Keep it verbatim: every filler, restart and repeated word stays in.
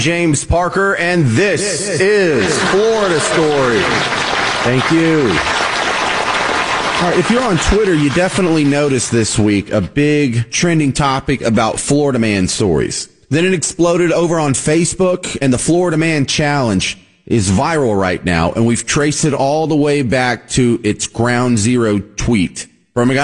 James Parker, and this, this is Florida Story. Thank you. All right, if you're on Twitter, you definitely noticed this week a big trending topic about Florida Man stories. Then it exploded over on Facebook, and the Florida Man Challenge is viral right now, and we've traced it all the way back to its ground zero tweet from a guy